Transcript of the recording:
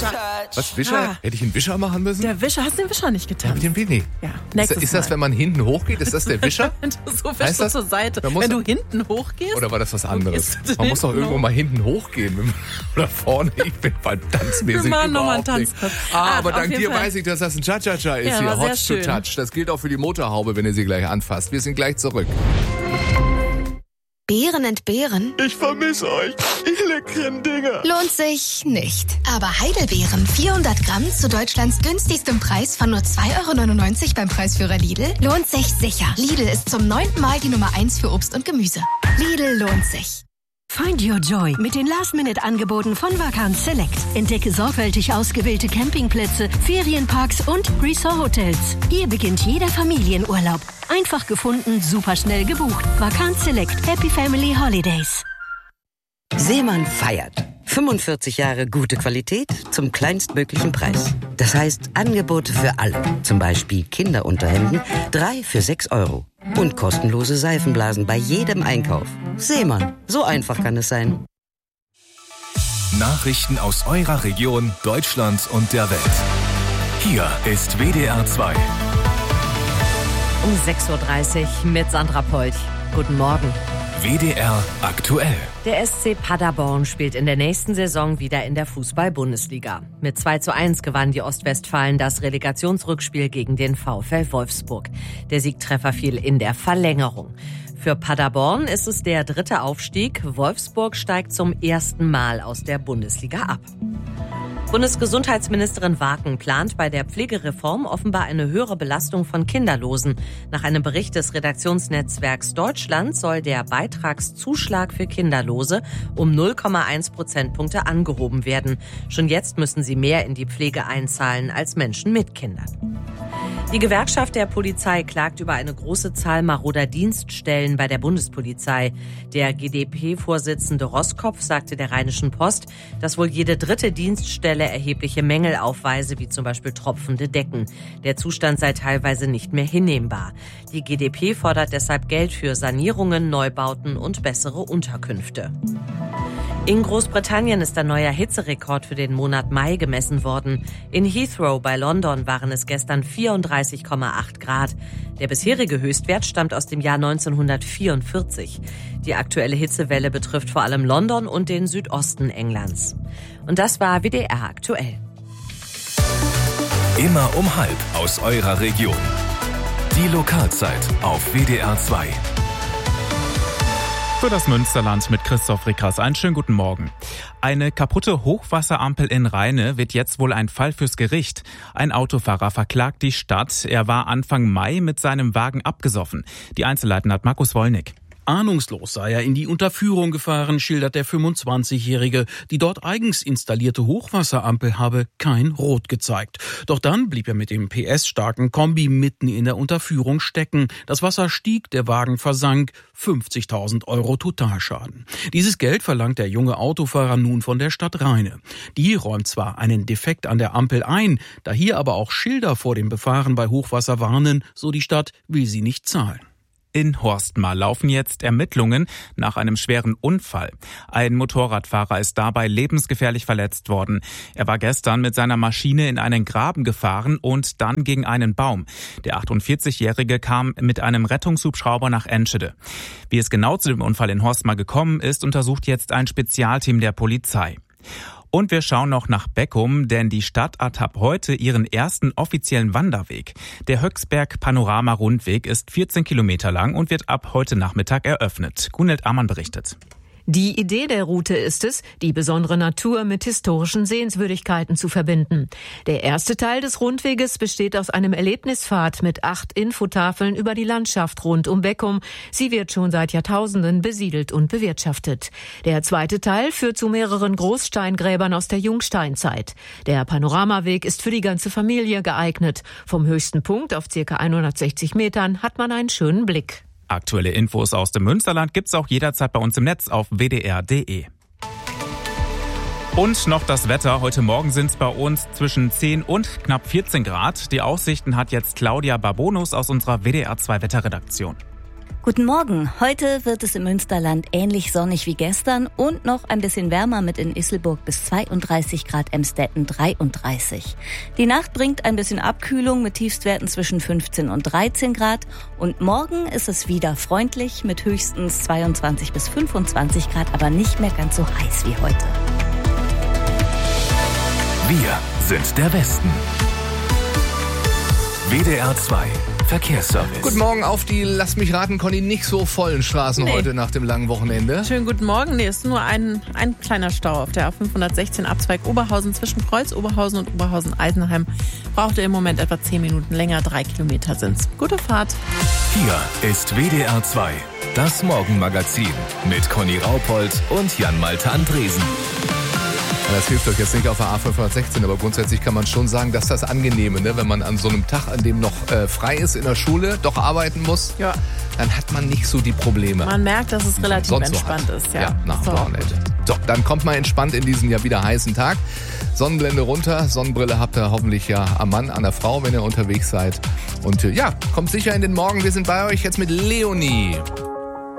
Was, Wischer? Hätte ich einen Wischer machen müssen? Der Wischer, hast du den Wischer nicht getan? Mit dem Winnie. Ja, Ist das, wenn man hinten hochgeht? Ist das der Wischer? So wischst du zur Seite. Wenn du hinten hochgehst? Oder war das was anderes? Man muss doch irgendwo mal hinten hochgehen. Oder vorne. Ich bin tanzmäßig. Wir machen nochmal einen Tanz. Aber dank dir weiß ich, dass das ein Cha-Cha-Cha ist hier. Hot to Touch. Das gilt auch für die Motorhaube, wenn ihr sie gleich anfasst. Wir sind gleich zurück. Beeren entbehren? Ich vermisse euch. Die leckeren Dinger. Lohnt sich nicht. Aber Heidelbeeren, 400 Gramm zu Deutschlands günstigstem Preis von nur 2,99 € beim Preisführer Lidl, lohnt sich sicher. Lidl ist zum 9. Mal die Nummer 1 für Obst und Gemüse. Lidl lohnt sich. Find your joy mit den Last-Minute-Angeboten von Vacanz Select. Entdecke sorgfältig ausgewählte Campingplätze, Ferienparks und Resort-Hotels. Hier beginnt jeder Familienurlaub. Einfach gefunden, super schnell gebucht. Vacanz Select. Happy Family Holidays. Seemann feiert. 45 Jahre gute Qualität zum kleinstmöglichen Preis. Das heißt Angebote für alle. Zum Beispiel Kinderunterhemden, 3 für 6 €. Und kostenlose Seifenblasen bei jedem Einkauf. Seemann, so einfach kann es sein. Nachrichten aus eurer Region, Deutschland und der Welt. Hier ist WDR 2. Um 6.30 Uhr mit Sandra Polch. Guten Morgen. WDR aktuell. Der SC Paderborn spielt in der nächsten Saison wieder in der Fußball-Bundesliga. Mit 2:1 gewannen die Ostwestfalen das Relegationsrückspiel gegen den VfL Wolfsburg. Der Siegtreffer fiel in der Verlängerung. Für Paderborn ist es der 3. Aufstieg. Wolfsburg steigt zum ersten Mal aus der Bundesliga ab. Bundesgesundheitsministerin Waken plant bei der Pflegereform offenbar eine höhere Belastung von Kinderlosen. Nach einem Bericht des Redaktionsnetzwerks Deutschland soll der Beitragszuschlag für Kinderlose um 0,1 Prozentpunkte angehoben werden. Schon jetzt müssen sie mehr in die Pflege einzahlen als Menschen mit Kindern. Die Gewerkschaft der Polizei klagt über eine große Zahl maroder Dienststellen bei der Bundespolizei. Der GdP-Vorsitzende Roskopf sagte der Rheinischen Post, dass wohl jede 3. Dienststelle erhebliche Mängel aufweise, wie zum Beispiel tropfende Decken. Der Zustand sei teilweise nicht mehr hinnehmbar. Die GdP fordert deshalb Geld für Sanierungen, Neubauten und bessere Unterkünfte. In Großbritannien ist ein neuer Hitzerekord für den Monat Mai gemessen worden. In Heathrow bei London waren es gestern 34,8 Grad. Der bisherige Höchstwert stammt aus dem Jahr 1944. Die aktuelle Hitzewelle betrifft vor allem London und den Südosten Englands. Und das war WDR aktuell. Immer um 12:30 aus eurer Region. Die Lokalzeit auf WDR 2. Für das Münsterland mit Christoph Rickers. Einen schönen guten Morgen. Eine kaputte Hochwasserampel in Rheine wird jetzt wohl ein Fall fürs Gericht. Ein Autofahrer verklagt die Stadt. Er war Anfang Mai mit seinem Wagen abgesoffen. Die Einzelheiten hat Markus Wollnick. Ahnungslos sei er in die Unterführung gefahren, schildert der 25-Jährige. Die dort eigens installierte Hochwasserampel habe kein Rot gezeigt. Doch dann blieb er mit dem PS-starken Kombi mitten in der Unterführung stecken. Das Wasser stieg, der Wagen versank. 50.000 € Totalschaden. Dieses Geld verlangt der junge Autofahrer nun von der Stadt Rheine. Die räumt zwar einen Defekt an der Ampel ein, da hier aber auch Schilder vor dem Befahren bei Hochwasser warnen, so die Stadt, will sie nicht zahlen. In Horstmar laufen jetzt Ermittlungen nach einem schweren Unfall. Ein Motorradfahrer ist dabei lebensgefährlich verletzt worden. Er war gestern mit seiner Maschine in einen Graben gefahren und dann gegen einen Baum. Der 48-Jährige kam mit einem Rettungshubschrauber nach Enschede. Wie es genau zu dem Unfall in Horstmar gekommen ist, untersucht jetzt ein Spezialteam der Polizei. Und wir schauen noch nach Beckum, denn die Stadt hat ab heute ihren ersten offiziellen Wanderweg. Der Höchsberg-Panorama-Rundweg ist 14 Kilometer lang und wird ab heute Nachmittag eröffnet. Gunhild Amann berichtet. Die Idee der Route ist es, die besondere Natur mit historischen Sehenswürdigkeiten zu verbinden. Der erste Teil des Rundweges besteht aus einem Erlebnispfad mit 8 Infotafeln über die Landschaft rund um Beckum. Sie wird schon seit Jahrtausenden besiedelt und bewirtschaftet. Der zweite Teil führt zu mehreren Großsteingräbern aus der Jungsteinzeit. Der Panoramaweg ist für die ganze Familie geeignet. Vom höchsten Punkt auf ca. 160 Metern hat man einen schönen Blick. Aktuelle Infos aus dem Münsterland gibt's auch jederzeit bei uns im Netz auf wdr.de. Und noch das Wetter. Heute Morgen sind es bei uns zwischen 10 und knapp 14 Grad. Die Aussichten hat jetzt Claudia Barbonus aus unserer WDR 2 Wetterredaktion. Guten Morgen. Heute wird es im Münsterland ähnlich sonnig wie gestern und noch ein bisschen wärmer mit in Isselburg bis 32 Grad, Emstetten 33. Die Nacht bringt ein bisschen Abkühlung mit Tiefstwerten zwischen 15 und 13 Grad und morgen ist es wieder freundlich mit höchstens 22 bis 25 Grad, aber nicht mehr ganz so heiß wie heute. Wir sind der Westen. WDR 2 Verkehrsservice. Guten Morgen auf die, lass mich raten, Conny, nicht so vollen Straßen heute nach dem langen Wochenende. Schönen guten Morgen. Nee, ist nur ein kleiner Stau auf der A516 Abzweig Oberhausen zwischen Kreuz Oberhausen und Oberhausen-Eisenheim. Braucht ihr im Moment etwa 10 Minuten länger, 3 Kilometer sind's. Gute Fahrt. Hier ist WDR 2, das Morgenmagazin mit Conny Raupold und Jan-Malte Andresen. Das hilft euch jetzt nicht auf der A516, aber grundsätzlich kann man schon sagen, dass das Angenehme, ne? Wenn man an so einem Tag, an dem noch frei ist in der Schule, doch arbeiten muss, dann hat man nicht so die Probleme. Man merkt, dass es relativ entspannt ist. Ja, nach dem Wochenende. So, dann kommt man entspannt in diesen ja wieder heißen Tag. Sonnenblende runter, Sonnenbrille habt ihr hoffentlich ja am Mann, an der Frau, wenn ihr unterwegs seid. Und kommt sicher in den Morgen, wir sind bei euch jetzt mit Leonie.